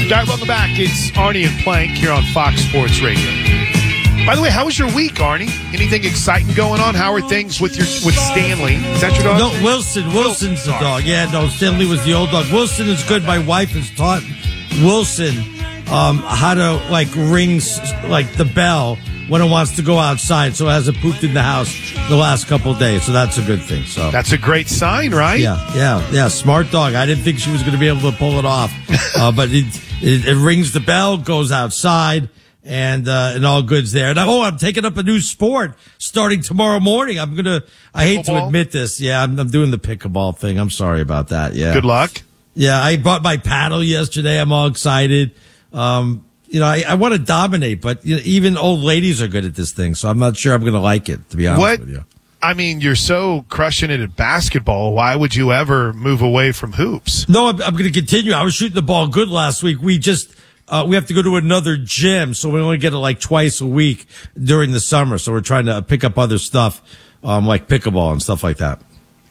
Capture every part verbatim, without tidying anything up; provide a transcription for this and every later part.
All right, welcome back. It's Arnie and Plank here on Fox Sports Radio. By the way, how was your week, Arnie? Anything exciting going on? How are things with your with Stanley? Is that your dog? No, Wilson. Wilson's the dog. Yeah, no, Stanley was the old dog. Wilson is good. My wife has taught Wilson um, how to, like, ring, like, the bell when it wants to go outside, so it hasn't pooped in the house the last couple of days. So that's a good thing. So that's a great sign, right? Yeah, yeah, yeah. Smart dog. I didn't think she was going to be able to pull it off, uh, but it, it, it rings the bell, goes outside, and uh, and all good's there. And oh, I'm taking up a new sport starting tomorrow morning. I'm gonna. I hate to admit this. Yeah, I'm, I'm doing the pickleball thing. I'm sorry about that. Yeah. Good luck. Yeah, I bought my paddle yesterday. I'm all excited. Um, You know, I, I want to dominate, but you know, even old ladies are good at this thing, so I'm not sure I'm going to like it, to be honest what? with you. I mean, you're so crushing it at basketball. Why would you ever move away from hoops? No, I'm, I'm going to continue. I was shooting the ball good last week. We just uh, we have to go to another gym, so we only get it like twice a week during the summer. So we're trying to pick up other stuff, um, like pickleball and stuff like that.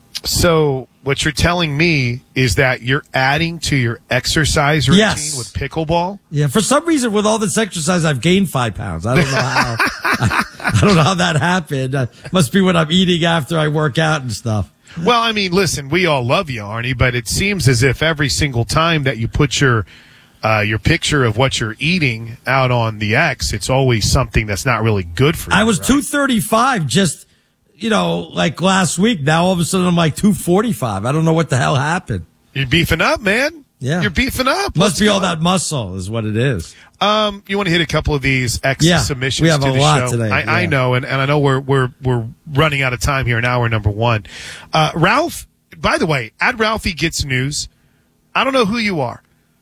So what you're telling me is that you're adding to your exercise routine yes. with pickleball? Yeah, for some reason, with all this exercise, I've gained five pounds. I don't know how. I, I don't know how that happened. Uh, must be what I'm eating after I work out and stuff. Well, I mean, listen, we all love you, Arnie, but it seems as if every single time that you put your uh, your picture of what you're eating out on the X, it's always something that's not really good for you. I was right? two thirty-five just, you know, like last week. Now all of a sudden I'm like two forty-five. I don't know what the hell happened. You're beefing up, man. Yeah. You're beefing up. Must Let's be go. all that muscle is what it is. Um, you want to hit a couple of these X yeah, submissions we have to a the lot show? today. I, yeah. I know, and, and I know we're we're we're running out of time here in hour number one. Uh, Ralph, by the way, at Ralphie Gets News, I don't know who you are,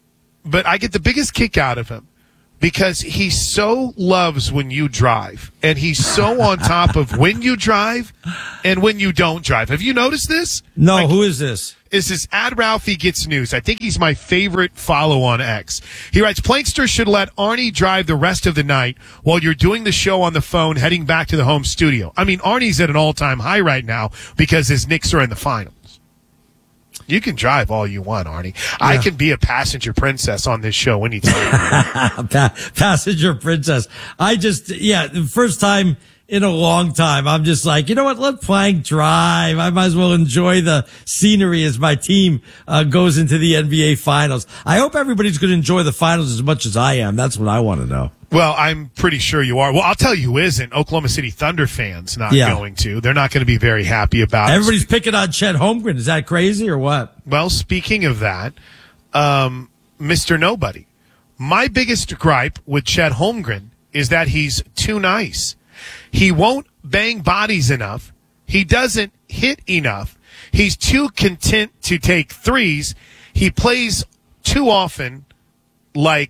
but I get the biggest kick out of him because he so loves when you drive, and he's so on top of when you drive and when you don't drive. Have you noticed this? No, like, who is this? This is at Ralphie Gets News. I think he's my favorite follow on X. He writes, Plankster should let Arnie drive the rest of the night while you're doing the show on the phone heading back to the home studio. I mean, Arnie's at an all-time high right now because his Knicks are in the finals. You can drive all you want, Arnie. Yeah. I can be a passenger princess on this show anytime. pa- passenger princess. I just, yeah, the first time in a long time, I'm just like, you know what? Let Plank drive. I might as well enjoy the scenery as my team uh, goes into the N B A Finals. I hope everybody's going to enjoy the finals as much as I am. That's what I want to know. Well, I'm pretty sure you are. Well, I'll tell you who isn't. Oklahoma City Thunder fans not yeah. going to. They're not going to be very happy about it. Everybody's picking on Chet Holmgren. Is that crazy or what? Well, speaking of that, um, Mister Nobody, my biggest gripe with Chet Holmgren is that he's too nice. He won't bang bodies enough. He doesn't hit enough. He's too content to take threes. He plays too often like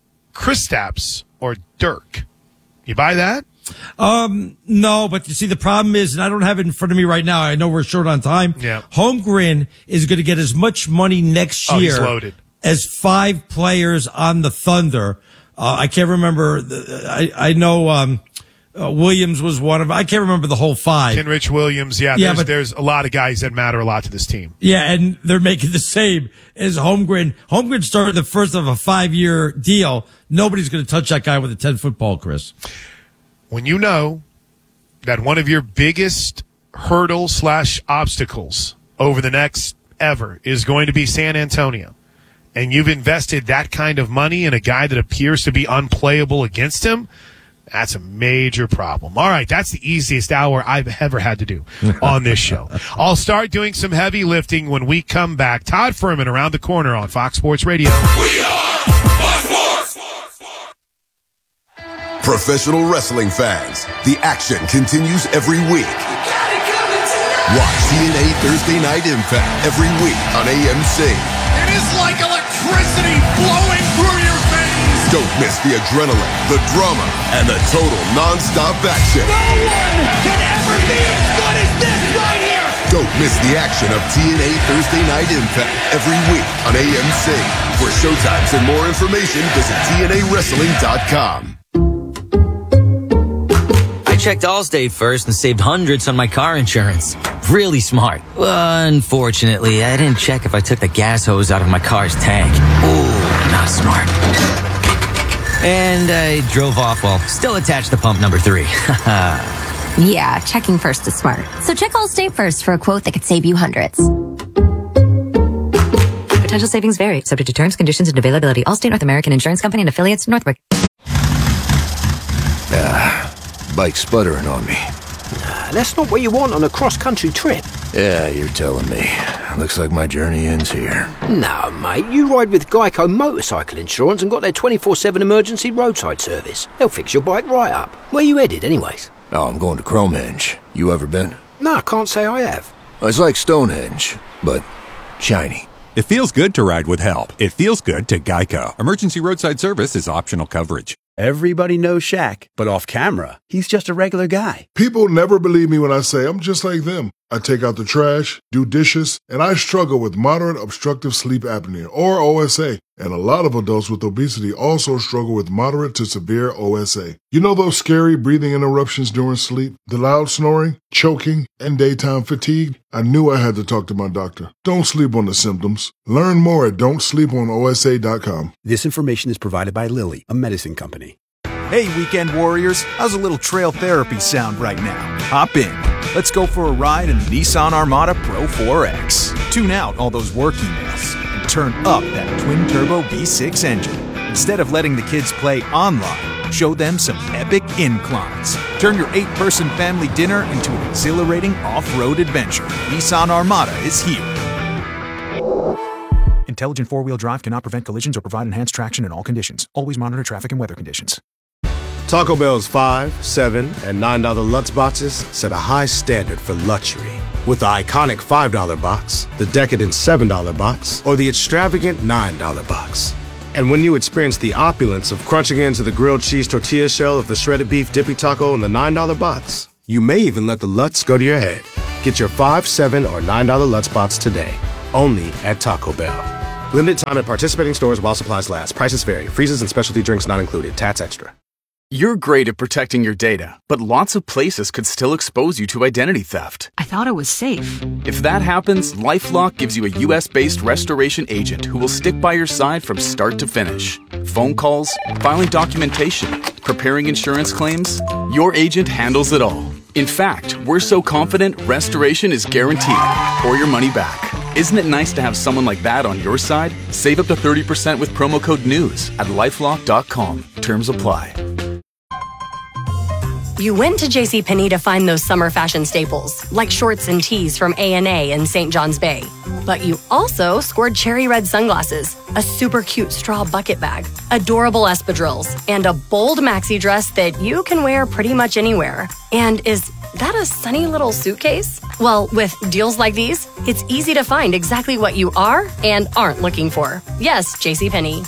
Kristaps or Dirk. You buy that? Um, no, but you see, the problem is, and I don't have it in front of me right now. I know we're short on time. Yeah. Holmgren is going to get as much money next oh, year he's loaded. as five players on the Thunder. Uh, I can't remember. The, I, I know, um, Uh, Williams was one of them. I can't remember the whole five. Kenrich Williams, yeah. yeah there's, but, there's a lot of guys that matter a lot to this team. Yeah, and they're making the same as Holmgren. Holmgren started the first of a five-year deal. Nobody's going to touch that guy with a ten-foot ball, Chris. When you know that one of your biggest hurdles slash obstacles over the next ever is going to be San Antonio, and you've invested that kind of money in a guy that appears to be unplayable against him, that's a major problem. All right, that's the easiest hour I've ever had to do on this show. I'll start doing some heavy lifting when we come back. Todd Furman around the corner on Fox Sports Radio. We are Fox Sports! Professional wrestling fans, the action continues every week. Watch T N A Thursday Night Impact every week on A M C. It is like electricity blowing through your veins. Don't miss the adrenaline, the drama, and the total non-stop action. No one can ever be as good as this right here. Don't miss the action of T N A Thursday Night Impact every week on A M C. For showtimes and more information, visit T N A wrestling dot com. I checked Allstate first and saved hundreds on my car insurance. Really smart. Unfortunately, I didn't check if I took the gas hose out of my car's tank. Ooh, not smart. And I drove off while still attached to pump number three. Yeah, checking first is smart. So check Allstate first for a quote that could save you hundreds. Potential savings vary, subject to terms, conditions, and availability. Allstate North American Insurance Company and affiliates, Northbrook. Ah, bike sputtering on me. Nah, that's not what you want on a cross-country trip. Yeah, you're telling me. Looks like my journey ends here. No, mate, you ride with Geico Motorcycle Insurance and got their twenty-four seven emergency roadside service. They'll fix your bike right up. Where you headed, anyways? Oh, I'm going to Cromehenge. You ever been? No, I can't say I have. It's like Stonehenge, but shiny. It feels good to ride with help. It feels good to Geico. Emergency roadside service is optional coverage. Everybody knows Shaq, but off camera, he's just a regular guy. People never believe me when I say I'm just like them. I take out the trash, do dishes, and I struggle with moderate obstructive sleep apnea, or O S A. And a lot of adults with obesity also struggle with moderate to severe O S A. You know those scary breathing interruptions during sleep, the loud snoring, choking, and daytime fatigue? I knew I had to talk to my doctor. Don't sleep on the symptoms. Learn more at don't sleep on O S A dot com. This information is provided by Lilly, a medicine company. Hey, weekend warriors, how's a little trail therapy sound right now? Hop in. Let's go for a ride in the Nissan Armada Pro four X. Tune out all those work emails and turn up that twin-turbo V six engine. Instead of letting the kids play online, show them some epic inclines. Turn your eight-person family dinner into an exhilarating off-road adventure. Nissan Armada is here. Intelligent four-wheel drive cannot prevent collisions or provide enhanced traction in all conditions. Always monitor traffic and weather conditions. Taco Bell's five, seven, and nine dollar Lutz boxes set a high standard for luxury. With the iconic five dollar box, the decadent seven dollar box, or the extravagant nine dollar box. And when you experience the opulence of crunching into the grilled cheese tortilla shell of the shredded beef dippy taco in the nine dollar box, you may even let the Lutz go to your head. Get your five, seven, or nine dollar Lutz box today, only at Taco Bell. Limited time at participating stores while supplies last. Prices vary. Freezes and specialty drinks not included. Tats extra. You're great at protecting your data, but lots of places could still expose you to identity theft. I thought it was safe. If that happens, LifeLock gives you a U S based restoration agent who will stick by your side from start to finish. Phone calls, filing documentation, preparing insurance claims, your agent handles it all. In fact, we're so confident restoration is guaranteed or your money back. Isn't it nice to have someone like that on your side? Save up to thirty percent with promo code NEWS at lifelock dot com. Terms apply. You went to JCPenney to find those summer fashion staples, like shorts and tees from A and A in Saint John's Bay. But you also scored cherry red sunglasses, a super cute straw bucket bag, adorable espadrilles, and a bold maxi dress that you can wear pretty much anywhere. And is that a sunny little suitcase? Well, with deals like these, it's easy to find exactly what you are and aren't looking for. Yes, JCPenney.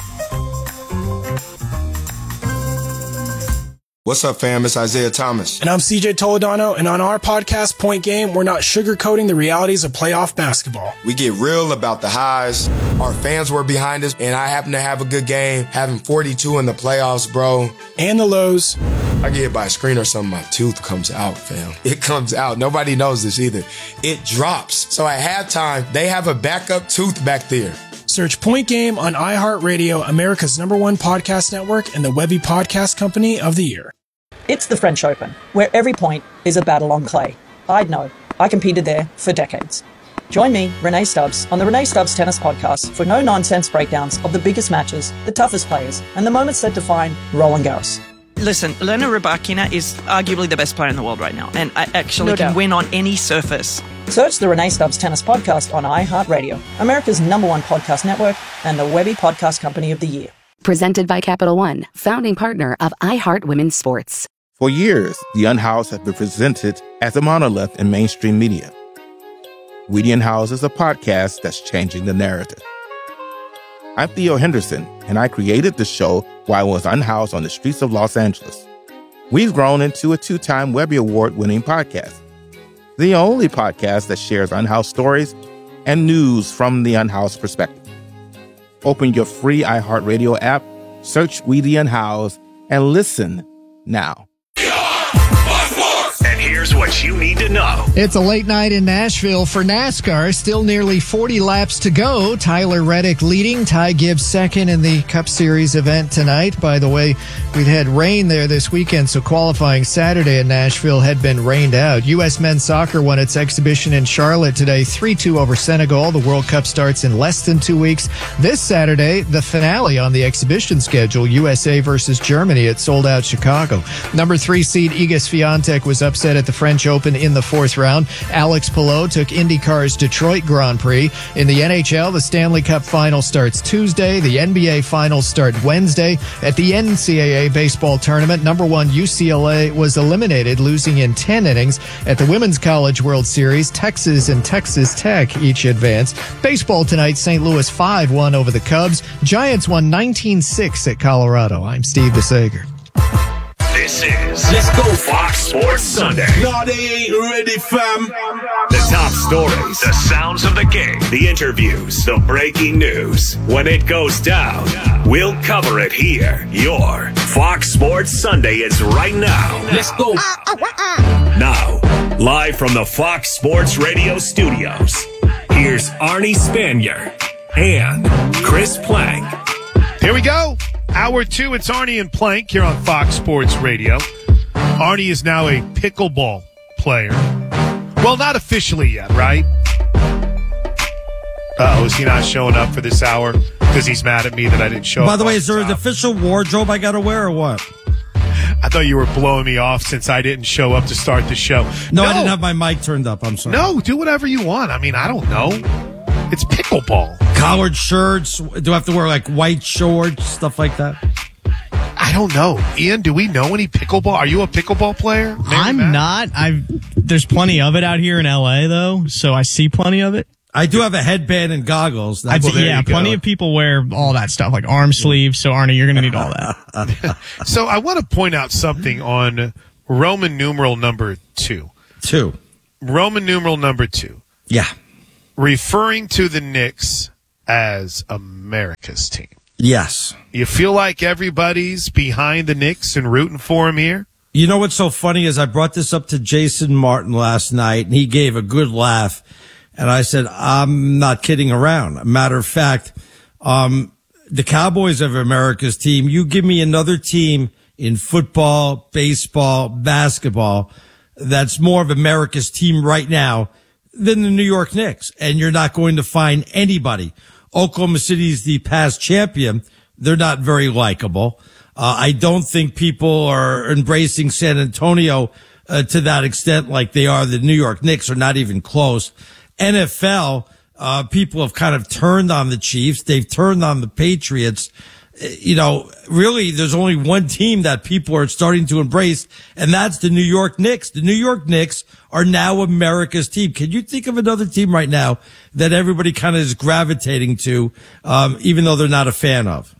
What's up, fam? It's Isaiah Thomas. And I'm C J Toledano, and on our podcast, Point Game, we're not sugarcoating the realities of playoff basketball. We get real about the highs. Our fans were behind us, and I happen to have a good game, having forty-two in the playoffs, bro. And the lows. I get hit by a screen or something, my tooth comes out, fam. It comes out. Nobody knows this either. It drops. So at halftime, they have a backup tooth back there. Search Point Game on iHeartRadio, America's number one podcast network, and the Webby Podcast Company of the Year. It's the French Open, where every point is a battle on clay. I'd know. I competed there for decades. Join me, Renee Stubbs, on the Renee Stubbs Tennis Podcast for no-nonsense breakdowns of the biggest matches, the toughest players, and the moments that define Roland Garros. Listen, Elena Rybakina is arguably the best player in the world right now, and I actually No can doubt. win on any surface. Search the Renee Stubbs Tennis Podcast on iHeartRadio, America's number one podcast network, and the Webby Podcast Company of the Year. Presented by Capital One, founding partner of iHeart Women's Sports. For years, The Unhoused has been presented as a monolith in mainstream media. We the Unhoused is a podcast that's changing the narrative. I'm Theo Henderson, and I created the show while I was unhoused on the streets of Los Angeles. We've grown into a two-time Webby Award-winning podcast. The only podcast that shares unhoused stories and news from the unhoused perspective. Open your free iHeartRadio app, search We the Unhoused, and listen now. And here's what what you need to know. It's a late night in Nashville for NASCAR. Still nearly forty laps to go. Tyler Reddick leading. Ty Gibbs second in the Cup Series event tonight. By the way, we'd had rain there this weekend, so qualifying Saturday in Nashville had been rained out. U S men's soccer won its exhibition in Charlotte today, three two over Senegal. The World Cup starts in less than two weeks. This Saturday, the finale on the exhibition schedule, U S A versus Germany at sold-out Chicago. Number three seed Iga Swiatek was upset at the French Open in the fourth round. Alex Palou took IndyCar's Detroit Grand Prix. In the N H L, the Stanley Cup Final starts Tuesday. The N B A Finals start Wednesday. At the N C double A baseball tournament, number one U C L A was eliminated, losing in ten innings. At the Women's College World Series, Texas and Texas Tech each advanced. Baseball tonight, Saint Louis five one over the Cubs. Giants won nineteen six at Colorado. I'm Steve DeSager. This is Let's Go Fox Sports Sunday. No, they ain't ready, fam. The top stories, the sounds of the game, the interviews, the breaking news. When it goes down, we'll cover it here. Your Fox Sports Sunday is right now. Let's go. Now, live from the Fox Sports Radio studios, here's Arnie Spanier and Chris Plank. Here we go. Hour two, it's Arnie and Plank here on Fox Sports Radio. Arnie is now a pickleball player. Well, not officially yet, right? Uh-oh, is he not showing up for this hour because he's mad at me that I didn't show up? By the way, is there an official wardrobe I got to wear or what? I thought you were blowing me off since I didn't show up to start the show. No, no, I didn't have my mic turned up. I'm sorry. No, do whatever you want. I mean, I don't know. It's pickleball. Collared shirts. Do I have to wear like white shorts, stuff like that? I don't know. Ian, do we know any pickleball? Are you a pickleball player? Maybe I'm Matt? not. I've there's plenty of it out here in L A though, so I see plenty of it. I do have a headband and goggles. I, well, yeah, plenty of people wear all that stuff, like arm sleeves. So Arnie, you're going to need all that. So I want to point out something on Roman numeral number two. Two. Roman numeral number two. Yeah. Referring to the Knicks as America's team. Yes. You feel like everybody's behind the Knicks and rooting for them here? You know what's so funny is I brought this up to Jason Martin last night, and he gave a good laugh. And I said, I'm not kidding around. Matter of fact, um, the Cowboys are America's team. You give me another team in football, baseball, basketball that's more of America's team right now than the New York Knicks. And you're not going to find anybody. Oklahoma City is the past champion. They're not very likable. Uh, I don't think people are embracing San Antonio uh, to that extent like they are. The New York Knicks are not even close. N F L, uh, people have kind of turned on the Chiefs. They've turned on the Patriots. You know, really, there's only one team that people are starting to embrace, and that's the New York Knicks. The New York Knicks are now America's team. Can you think of another team right now that everybody kind of is gravitating to, um, even though they're not a fan of?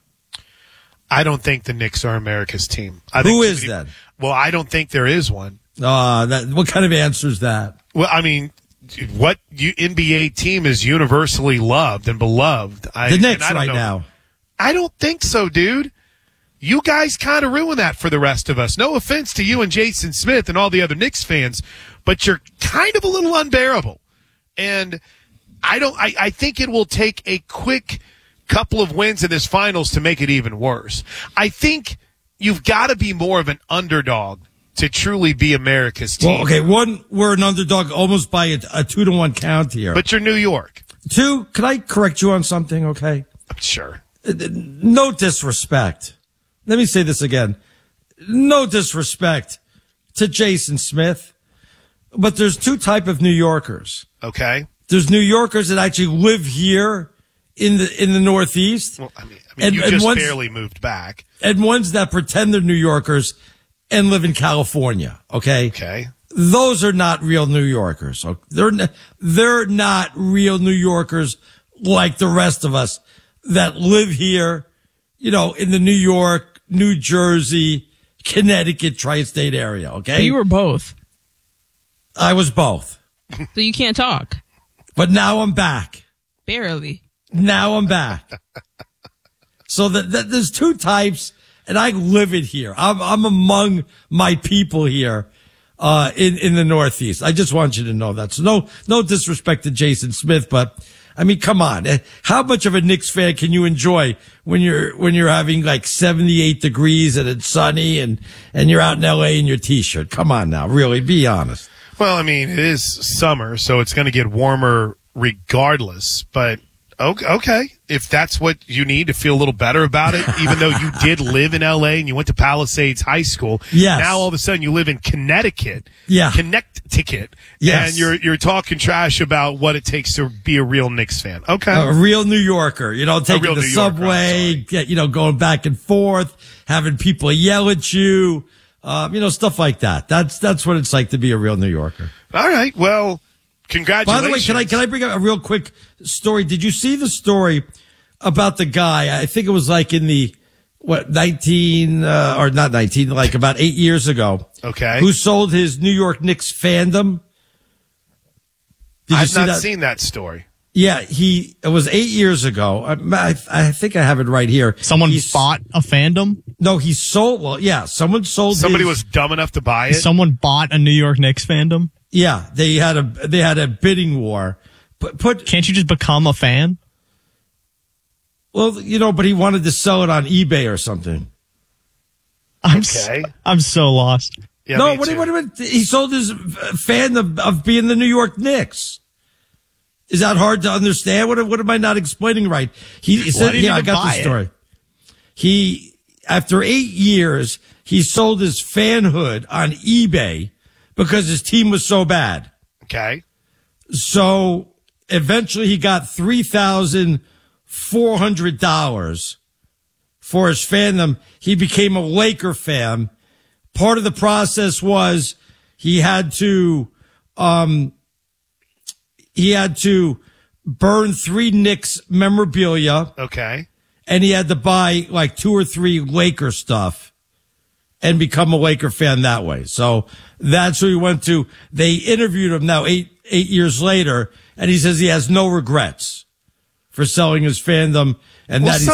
I don't think the Knicks are America's team. I Who think is somebody, that? Well, I don't think there is one. Uh, that, what kind of answer is that? Well, I mean, what N B A team is universally loved and beloved? I, the Knicks I right know. now. I don't think so, dude. You guys kind of ruin that for the rest of us. No offense to you and Jason Smith and all the other Knicks fans, but you're kind of a little unbearable. And I don't. I, I think it will take a quick couple of wins in this finals to make it even worse. I think you've got to be more of an underdog to truly be America's team. Well, okay, one, we're an underdog almost by a, a two to one count here. But you're New York. Two, can I correct you on something, okay? Sure. No disrespect. Let me say this again. No disrespect to Jason Smith, but there's two type of New Yorkers. Okay. There's New Yorkers that actually live here in the in the Northeast. Well, I mean, I mean and, you and just ones, barely moved back. And ones that pretend they're New Yorkers and live in California, okay? Okay. Those are not real New Yorkers. They're they're not real New Yorkers like the rest of us that live here, you know, in the New York, New Jersey, Connecticut tri-state area, okay? You were both. I was both. So you can't talk. But now I'm back. Barely. Now I'm back. So that the, there's two types, and I live it here. I'm, I'm among my people here. uh, in, in the Northeast. I just want you to know that. So no, no disrespect to Jason Smith, but I mean, come on. How much of a Knicks fan can you enjoy when you're, when you're having like seventy-eight degrees and it's sunny and, and you're out in L A in your t-shirt? Come on now. Really, be honest. Well, I mean, it is summer, so it's going to get warmer regardless, but okay, if that's what you need to feel a little better about it, even though you did live in L A and you went to Palisades High School, yes. Now all of a sudden you live in Connecticut, yeah. Connecticut, yes. and you're you're talking trash about what it takes to be a real Knicks fan. Okay, a real New Yorker, you know, taking the New subway, Yorker, get, you know, going back and forth, having people yell at you, um, you know, stuff like that. That's that's what it's like to be a real New Yorker. All right, well. Congratulations. By the way, can I can I bring up a real quick story? Did you see the story about the guy? I think it was like in the what nineteen uh, or not nineteen, like about eight years ago. Okay. Who sold his New York Knicks fandom? Did you I've see not that? seen that story. Yeah, he it was eight years ago. I, I, I think I have it right here. Someone He's, bought a fandom? No, he sold. Well, yeah, someone sold. Somebody his, was dumb enough to buy it. Someone bought a New York Knicks fandom? Yeah, they had a they had a bidding war. But put can't you just become a fan? Well, you know, but he wanted to sell it on eBay or something. I'm okay. So, I'm so lost. Yeah, no, what do you what do you He sold his fan of, of being the New York Knicks. Is that hard to understand? What what am I not explaining right? He, he said, "Yeah, I got the story." It? He after eight years, he sold his fanhood on eBay. Because his team was so bad. Okay. So eventually he got three thousand four hundred dollars for his fandom. He became a Laker fan. Part of the process was he had to, um, he had to burn three Knicks memorabilia. Okay. And he had to buy like two or three Laker stuff. And become a Laker fan that way. So that's who he went to. They interviewed him now eight, eight years later, and he says he has no regrets for selling his fandom and well, that he's